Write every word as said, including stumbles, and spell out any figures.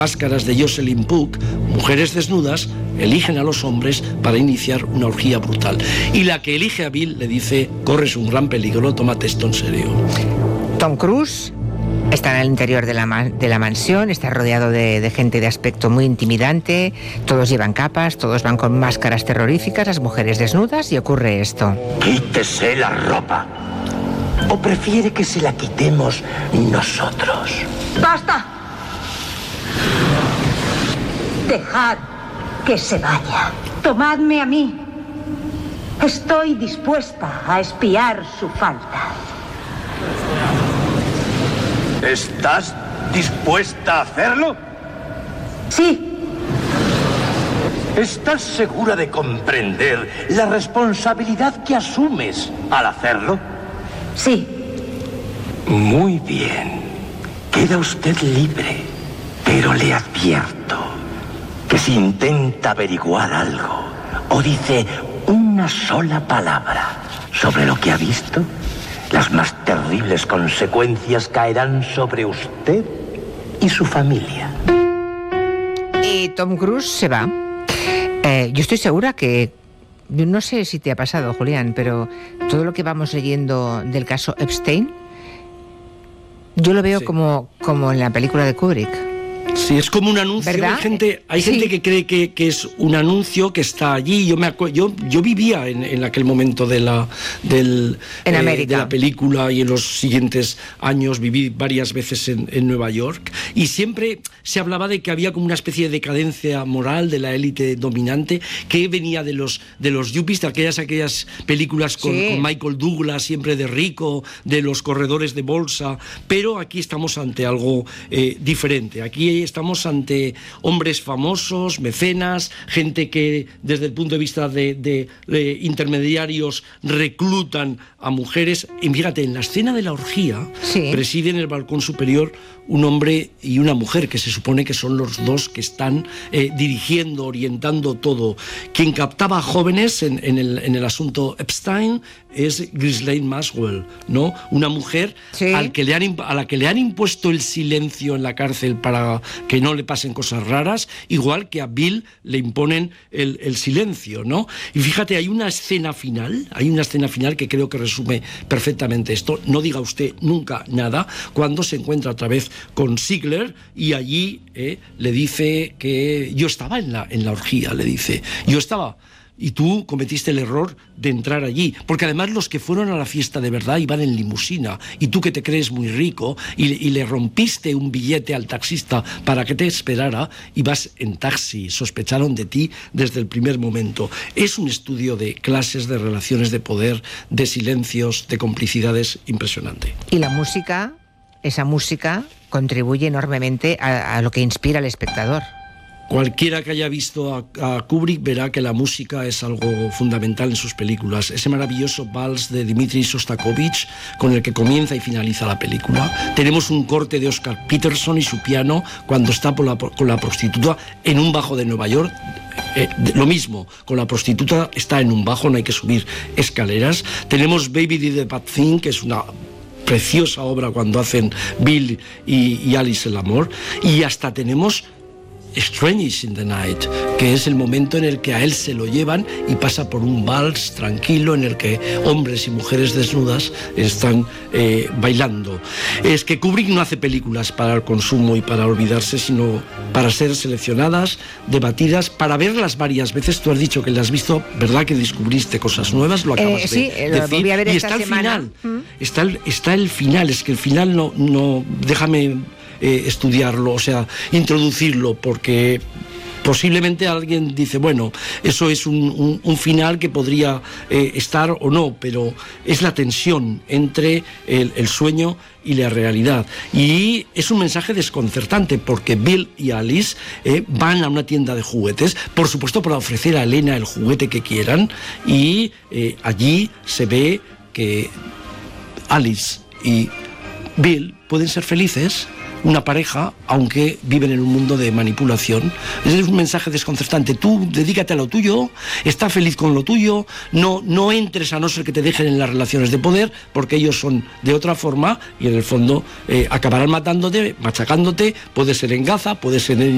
máscaras de Jocelyn Puck, mujeres desnudas, eligen a los hombres para iniciar una orgía brutal. Y la que elige a Bill le dice: corres un gran peligro, tómate esto en serio. Tom Cruise está en el interior de la, man- de la mansión, está rodeado de, de gente de aspecto muy intimidante, todos llevan capas, todos van con máscaras terroríficas, las mujeres desnudas, y ocurre esto. Quítese la ropa. ¿O prefiere que se la quitemos nosotros? ¡Basta! Dejad que se vaya. Tomadme a mí. Estoy dispuesta a espiar su falta. ¿Estás dispuesta a hacerlo? Sí. ¿Estás segura de comprender la responsabilidad que asumes al hacerlo? Sí. Muy bien. Queda usted libre. Pero le advierto que si intenta averiguar algo o dice una sola palabra sobre lo que ha visto, las más terribles consecuencias caerán sobre usted y su familia. Y Tom Cruise se va. Eh, yo estoy segura que, no sé si te ha pasado, Julián, pero todo lo que vamos leyendo del caso Epstein, yo lo veo sí. como, como en la película de Kubrick. Sí, es como un anuncio. ¿Verdad? Hay gente, hay Sí. gente que cree que, que es un anuncio que está allí. Yo me acu- yo, yo vivía en, en aquel momento de la del, En eh, América. de la película, y en los siguientes años viví varias veces en, en Nueva York, y siempre se hablaba de que había como una especie de decadencia moral de la élite dominante que venía de los de los yuppies, de aquellas aquellas películas con, Sí. con Michael Douglas, siempre de rico, de los corredores de bolsa. Pero aquí estamos ante algo eh, diferente. Aquí estamos ante hombres famosos, mecenas, gente que desde el punto de vista de, de, de intermediarios reclutan a mujeres. Y fíjate, en la escena de la orgía Sí. presiden el balcón superior un hombre y una mujer, que se supone que son los dos que están eh, dirigiendo, orientando todo. Quien captaba a jóvenes en, en, el, en el asunto Epstein es Ghislaine Maxwell, ¿no? Una mujer Sí. al que le han, imp- a la que le han impuesto el silencio en la cárcel para que no le pasen cosas raras, igual que a Bill le imponen el, el silencio, ¿no? Y fíjate, hay una escena final, hay una escena final que creo que resume perfectamente esto. No diga usted nunca nada, cuando se encuentra otra vez con Ziegler, y allí eh, le dice que yo estaba en la, en la orgía, le dice, yo estaba... Y tú cometiste el error de entrar allí, porque además los que fueron a la fiesta de verdad iban en limusina, y tú, que te crees muy rico y, y le rompiste un billete al taxista para que te esperara, ibas en taxi. Sospecharon de ti desde el primer momento. Es un estudio de clases, de relaciones de poder, de silencios, de complicidades impresionante. Y la música, esa música contribuye enormemente a, a lo que inspira al espectador. Cualquiera que haya visto a, a Kubrick verá que la música es algo fundamental en sus películas. Ese maravilloso vals de Dmitri Shostakovich con el que comienza y finaliza la película. Tenemos un corte de Oscar Peterson y su piano cuando está por la, con la prostituta en un bajo de Nueva York. Eh, de, lo mismo, con la prostituta está en un bajo, no hay que subir escaleras. Tenemos Baby Did the Bad Thing, que es una preciosa obra cuando hacen Bill y, y Alice el amor. Y hasta tenemos Strangers in the Night, que es el momento en el que a él se lo llevan y pasa por un vals tranquilo en el que hombres y mujeres desnudas están eh, bailando. Es que Kubrick no hace películas para el consumo y para olvidarse, sino para ser seleccionadas, debatidas, para verlas varias veces. Tú has dicho que las has visto, ¿verdad? Que descubriste cosas nuevas, lo acabas eh, sí, de lo decir. volví a ver Y esta está el semana. final, ¿Mm? está el, está el final, es que el final no, no déjame... Eh, estudiarlo, o sea, introducirlo, porque posiblemente alguien dice, bueno, eso es un, un, un final que podría eh, estar o no, pero es la tensión entre el, el sueño y la realidad. Y es un mensaje desconcertante, porque Bill y Alice eh, van a una tienda de juguetes, por supuesto para ofrecer a Elena el juguete que quieran, y eh, allí se ve que Alice y Bill pueden ser felices, una pareja, aunque viven en un mundo de manipulación. Es un mensaje desconcertante. Tú dedícate a lo tuyo, está feliz con lo tuyo, no, no entres a no ser que te dejen en las relaciones de poder, porque ellos son de otra forma y en el fondo eh, acabarán matándote, machacándote. Puede ser en Gaza, puede ser en